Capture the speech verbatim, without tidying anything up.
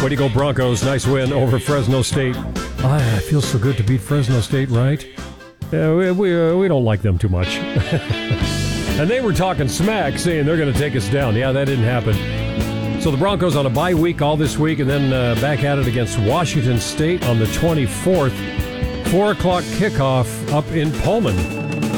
Way to go, Broncos. Nice win over Fresno State. Ah, it feels so good to beat Fresno State, right? Yeah, we, we, uh, we don't like them too much. And they were talking smack, saying they're going to take us down. Yeah, that didn't happen. So the Broncos on a bye week all this week, and then uh, back at it against Washington State on the twenty-fourth. four o'clock kickoff up in Pullman.